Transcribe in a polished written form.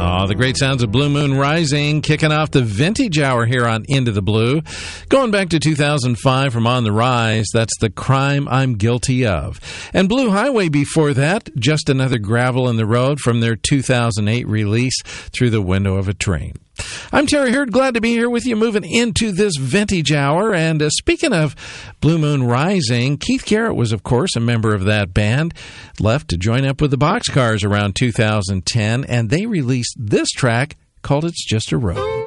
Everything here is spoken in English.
Oh, the great sounds of Blue Moon Rising, kicking off the vintage hour here on Into the Blue. Going back to 2005 from On the Rise, that's The Crime I'm Guilty Of. And Blue Highway before that, Just Another Gravel in the Road from their 2008 release, Through the Window of a Train. I'm Terry Hurd, glad to be here with you moving into this vintage hour. And speaking of Blue Moon Rising, Keith Garrett was, of course, a member of that band, left to join up with the Boxcars around 2010, and they released this track called It's Just a Road.